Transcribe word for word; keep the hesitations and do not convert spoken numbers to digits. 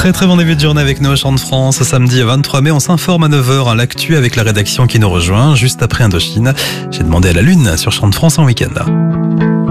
Très très bon début de journée avec nous au Chant de France. Ce samedi vingt-trois mai, on s'informe à neuf heures à l'actu avec la rédaction qui nous rejoint juste après Indochine. J'ai demandé à la Lune sur Chant de France en week-end.